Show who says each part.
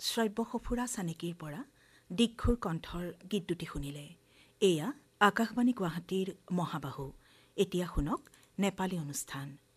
Speaker 1: শ্ৰব্য সফুৰা চানেকীৰ পৰা দীক্ষুৰ কণ্ঠৰ গীত দুটি শুনিলে। এয়া আকাশবাণী গুৱাহাটীৰ মহাবাহু। এতিয়া শুনক নেপালী অনুষ্ঠান।